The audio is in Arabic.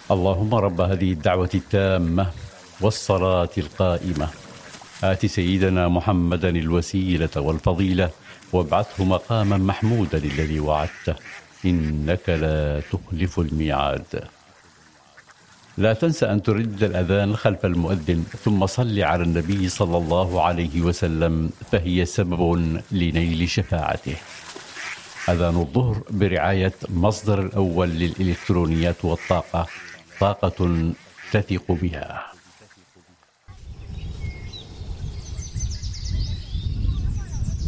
اللهم رب هذه الدعوة التامة والصلاة القائمة آت سيدنا محمدا الوسيلة والفضيلة وابعثه مقاما محمودا الذي وعدته إنك لا تخلف الميعاد. لا تنسى أن تردد الأذان خلف المؤذن ثم صل على النبي صلى الله عليه وسلم فهي سبب لنيل شفاعته. أذان الظهر برعاية مصدر الأول للإلكترونيات والطاقة، طاقة تثق بها.